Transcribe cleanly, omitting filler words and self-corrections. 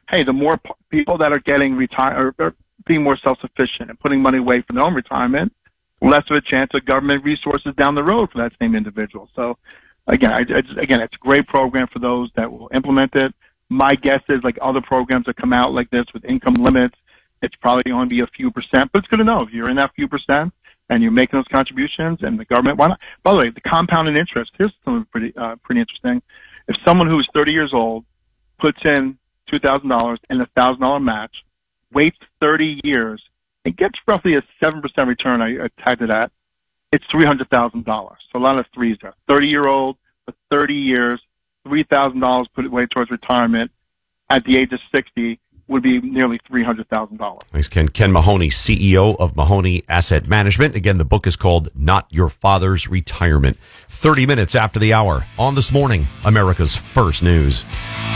hey, the more people that are getting retired or being more self-sufficient and putting money away for their own retirement, less of a chance of government resources down the road for that same individual. So, again, it's a great program for those that will implement it. My guess is, like other programs that come out like this with income limits, it's probably going to be a few percent, but it's good to know if you're in that few percent and you're making those contributions and the government, why not? By the way, the compounded interest, here's something pretty interesting. If someone who is 30 years old puts in $2,000 and a $1,000 match, waits 30 years, and gets roughly a 7% return, I tagged it at, it's $300,000. So a lot of threes there. 30-year-old for 30 years, $3,000 put away towards retirement at the age of 60 would be nearly $300,000. Thanks, Ken. Ken Mahoney, CEO of Mahoney Asset Management. Again, the book is called Not Your Father's Retirement. 30 minutes after the hour on This Morning, America's First News.